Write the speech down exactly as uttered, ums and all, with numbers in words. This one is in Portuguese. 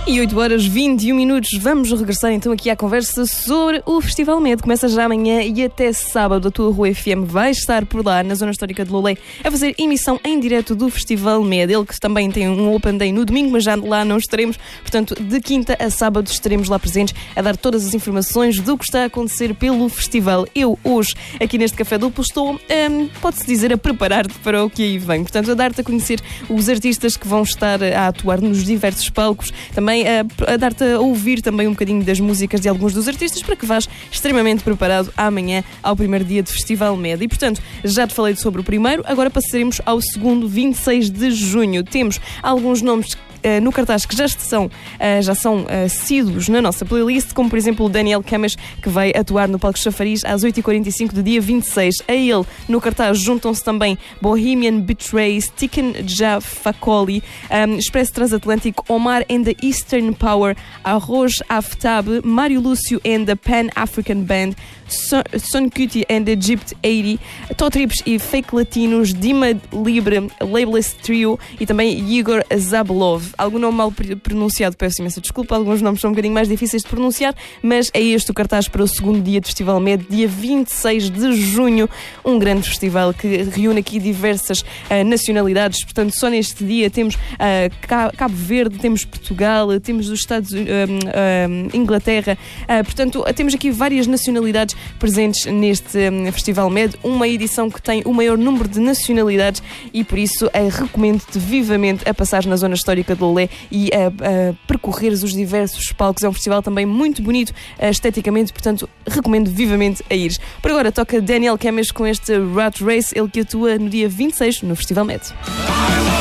E oito horas e vinte e um minutos, vamos regressar então aqui à conversa sobre o Festival Med. Começa já amanhã e até sábado a tua Rua F M vai estar por lá, na zona histórica de Loulé, a fazer emissão em direto do Festival Med. Ele que também tem um Open Day no domingo, mas já lá não estaremos. Portanto, de quinta a sábado estaremos lá presentes a dar todas as informações do que está a acontecer pelo festival. Eu hoje, aqui neste Café Duplo, estou, hum, pode-se dizer, a preparar-te para o que aí vem. Portanto, a dar-te a conhecer os artistas que vão estar a atuar nos diversos palcos, também a, a dar-te a ouvir também um bocadinho das músicas de alguns dos artistas para que vás extremamente preparado amanhã ao primeiro dia de Festival Med. E, portanto, já te falei sobre o primeiro, agora passaremos ao segundo, vinte e seis de junho. Temos alguns nomes Uh, no cartaz que já são, uh, já são uh, assíduos na nossa playlist, como por exemplo o Daniel Camesh, que vai atuar no Palco Chafariz às oito e quarenta e cinco do dia vinte e seis. A ele, no cartaz, juntam-se também Bohemian Betray, Tiken Jah Fakoly, um, Expresso Transatlântico, Omar and the Eastern Power, Arroz Aftab, Mário Lúcio and the Pan-African Band, Son Kuti and the Egypt oitenta, Totrips e Fake Latinos, Dima Libre, Labeless Trio e também Igor Zablov. Algum nome mal pronunciado, peço imensa desculpa, alguns nomes são um bocadinho mais difíceis de pronunciar, mas é este o cartaz para o segundo dia do Festival Med, dia vinte e seis de junho, um grande festival que reúne aqui diversas uh, nacionalidades. Portanto, só neste dia temos uh, Cabo Verde, temos Portugal, temos os Estados Unidos, uh, uh, Inglaterra, uh, portanto, temos aqui várias nacionalidades presentes neste um, Festival Med, uma edição que tem o maior número de nacionalidades e por isso uh, recomendo-te vivamente a passar na zona histórica de Loulé e a, a percorreres os diversos palcos. É um festival também muito bonito uh, esteticamente, portanto recomendo vivamente a ires. Por agora toca Daniel Camesh com este Rat Race, ele que atua no dia vinte e seis no Festival Med.